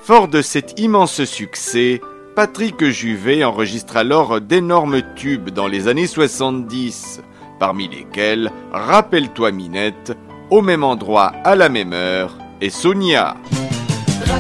Fort de cet immense succès, Patrick Juvet enregistre alors d'énormes tubes dans les années 70, parmi lesquels Rappelle-toi Minette, Au même endroit à la même heure et Sonia.